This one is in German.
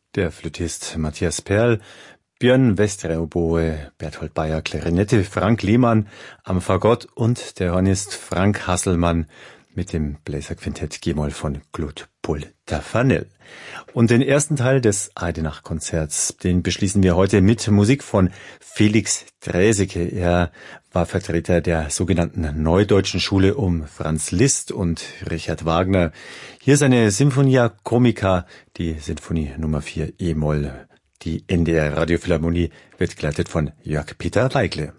Der Flötist Matthias Perl, Björn Westre Oboe, Berthold Bayer Klarinette, Frank Lehmann am Fagott und der Hornist Frank Hasselmann mit dem Bläserquintett G-Moll von Claude Paul Tafanel. Und den ersten Teil des Eidenach-Konzerts, den beschließen wir heute mit Musik von Felix Draeseke. Er war Vertreter der sogenannten Neudeutschen Schule um Franz Liszt und Richard Wagner. Hier seine Sinfonia Comica, die Sinfonie Nummer 4 E-Moll. Die NDR Radiophilharmonie wird geleitet von Jörg Peter Weigle.